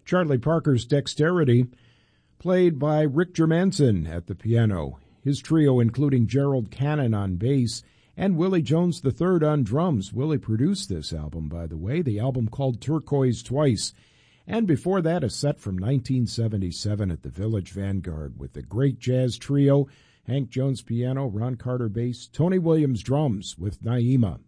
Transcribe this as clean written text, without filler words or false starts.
Charlie Parker's Dexterity, played by Rick Germanson at the piano. His trio including Gerald Cannon on bass and Willie Jones III on drums. Willie produced this album, by the way, the album called Turquoise Twice. And before that, a set from 1977 at the Village Vanguard with the great jazz trio, Hank Jones piano, Ron Carter bass, Tony Williams drums with Naima.